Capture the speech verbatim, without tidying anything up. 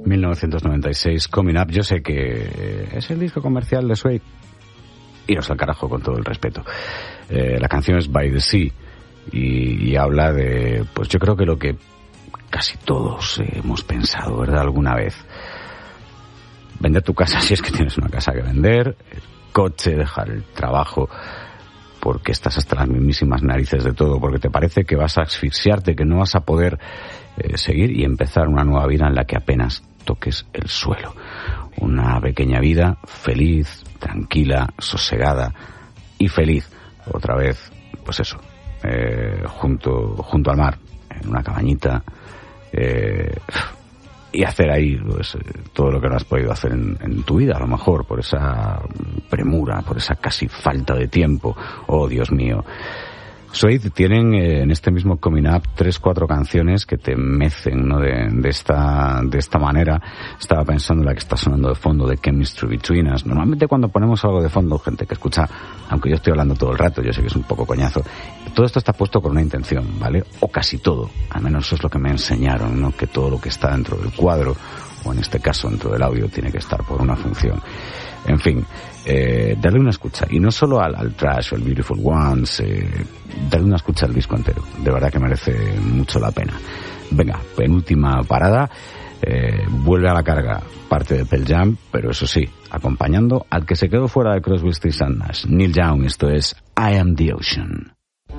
mil novecientos noventa y seis, Coming Up. Yo sé que es el disco comercial de Suede. Iros al carajo con todo el respeto. Eh, la canción es By the Sea y, y habla de, pues yo creo que lo que casi todos hemos pensado, ¿verdad? Alguna vez. Vender tu casa si es que tienes una casa que vender, el coche, dejar el trabajo porque estás hasta las mismísimas narices de todo, porque te parece que vas a asfixiarte, que no vas a poder eh, seguir y empezar una nueva vida en la que apenas toques el suelo. Una pequeña vida feliz, tranquila, sosegada y feliz. Otra vez, pues eso, eh, junto, junto al mar, en una cabañita, eh, y hacer ahí pues, todo lo que no has podido hacer en, en tu vida, a lo mejor, por esa premura, por esa casi falta de tiempo. Oh, Dios mío. Suede tienen eh, en este mismo Coming Up tres, cuatro canciones que te mecen, ¿no? De, de esta de esta manera. Estaba pensando en la que está sonando de fondo, de Chemistry Between Us. Normalmente cuando ponemos algo de fondo, gente que escucha, aunque yo estoy hablando todo el rato, yo sé que es un poco coñazo, todo esto está puesto con una intención, ¿vale? O casi todo, al menos eso es lo que me enseñaron, ¿no? Que todo lo que está dentro del cuadro, o en este caso dentro del audio, tiene que estar por una función. En fin, eh, darle una escucha, y no solo al, al Trash o el Beautiful Ones, eh, darle una escucha al disco entero, de verdad que merece mucho la pena. Venga, penúltima parada, eh, vuelve a la carga parte de Pearl Jam, pero eso sí, acompañando al que se quedó fuera de Crosby, Stills and Nash, Neil Young. Esto es I Am the Ocean.